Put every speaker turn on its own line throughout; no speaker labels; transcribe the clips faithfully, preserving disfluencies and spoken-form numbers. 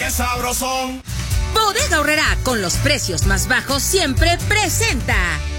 qué sabrosón.
Bodega Aurrerá, con los precios más bajos siempre presenta.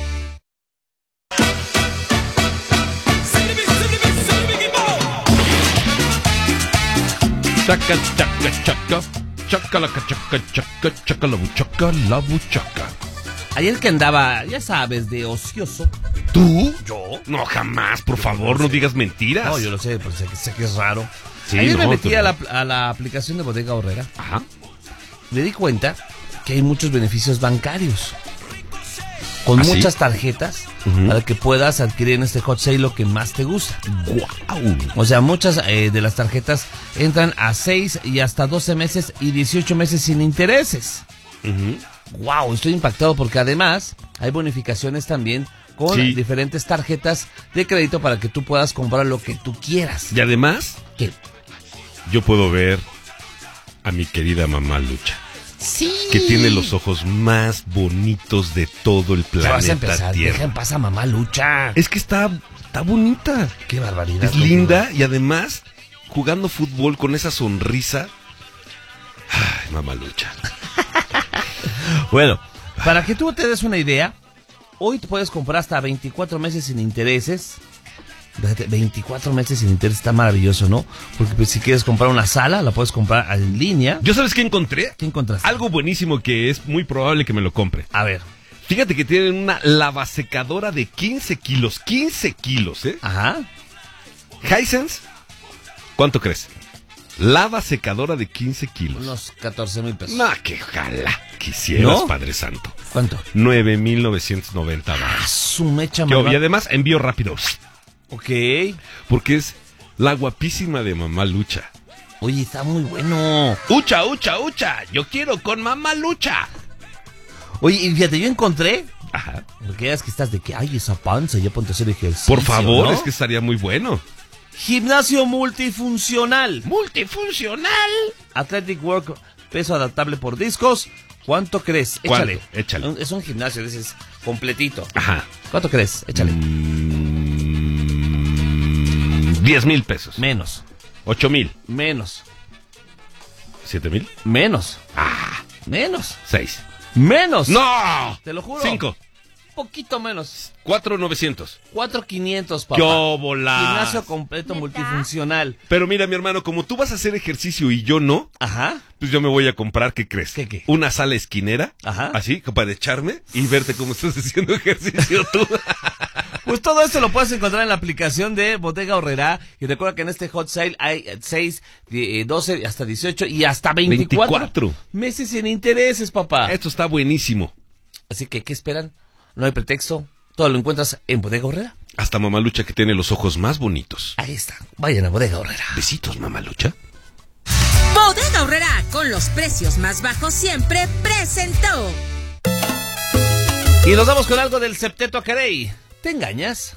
Chaca, chaca, chaca, chaca, la chaca, chaca, chaca, la buchaca, la buchaca.
Ayer que andaba, ya sabes, de ocioso.
¿Tú?
¿Yo?
No, jamás, por favor, no digas mentiras.
No, yo lo sé, pues sé que, sé que es raro.
Sí,
Ayer
no,
me metí
pero-
a, la, a la aplicación de Bodega Aurrerá.
Ajá.
Me di cuenta que hay muchos beneficios bancarios. Con
¿Ah, sí?
muchas tarjetas
Ujú.
para que puedas adquirir en este hot sale lo que más te gusta.
Guau.
O sea, muchas eh, de las tarjetas entran a seis y hasta doce meses y dieciocho meses sin intereses.
Ujú.
Wow, estoy impactado porque además hay bonificaciones también con
Sí.
diferentes tarjetas de crédito para que tú puedas comprar lo que tú quieras.
Y además,
¿Qué?
yo puedo ver a mi querida mamá Lucha,
Sí.
que tiene los ojos más bonitos de todo el
Ya vas a
planeta
empezar, deja en
Tierra.
paz a mamá Lucha.
Es que está, está bonita,
Qué barbaridad.
es
contigo.
linda y además jugando fútbol con esa sonrisa. Ay, mamá Lucha.
Bueno, para que tú te des una idea, hoy te puedes comprar hasta veinticuatro meses sin intereses. Fíjate, veinticuatro meses sin intereses está maravilloso, ¿no? Porque pues, si quieres comprar una sala, la puedes comprar en línea.
¿Yo sabes qué encontré?
¿Qué encontraste?
Algo buenísimo que es muy probable que me lo compre.
A ver.
Fíjate que tienen una lavasecadora de quince kilos. quince kilos, ¿eh?
Ajá.
Hisense, ¿cuánto crees? Lava secadora de quince kilos.
Unos catorce mil pesos.
No, que ojalá quisieras,
¿No?
Padre Santo.
¿Cuánto?
nueve mil novecientos noventa
Ah,
baros.
su mecha,
Que-
mamá.
Y además envío rápido.
Ok.
Porque es la guapísima de Mamá Lucha.
Oye, está muy bueno.
¡Ucha, ucha, ucha! ¡Yo quiero con Mamá Lucha!
Oye, y fíjate, yo encontré...
Ajá.
Porque es que estás de que, ay, esa panza, ya ponte a hacer ejercicio,
Por favor,
¿no?
es que estaría muy bueno.
Gimnasio multifuncional.
¡Multifuncional!
Athletic Work, peso adaptable por discos. ¿Cuánto crees?
¿Cuánto?
Échale.
Échale.
Un- Es un gimnasio, dices, completito.
Ajá.
¿Cuánto crees? Échale.
Mm, diez mil pesos.
Menos,
ocho mil.
menos,
¿Siete mil?
menos,
Ah,
menos,
seis.
menos.
¡No!
Te lo juro.
Cinco.
Poquito menos.
Cuatro novecientos.
cuatro mil quinientos, papá.
¡Yo volá!
Gimnasio completo multifuncional.
Pero mira, mi hermano, como tú vas a hacer ejercicio y yo no,
Ajá.
pues yo me voy a comprar, ¿qué crees?
¿Qué, qué?
Una sala esquinera.
Ajá.
Así, para echarme y verte cómo estás haciendo ejercicio tú.
Pues todo esto lo puedes encontrar en la aplicación de Bodega Aurrerá. Y recuerda que en este hot sale hay seis, doce, hasta dieciocho y hasta veinticuatro,
veinticuatro.
meses sin intereses, papá.
Esto está buenísimo.
Así que, ¿qué esperan? No hay pretexto. Todo lo encuentras en Bodega Aurrerá.
Hasta Mamá Lucha, que tiene los ojos más bonitos.
Ahí está. Vayan a Bodega Aurrerá.
Besitos, Mamá Lucha.
Bodega Aurrerá, con los precios más bajos siempre presentó.
Y nos vamos con algo del Septeto Carey. ¿Te engañas?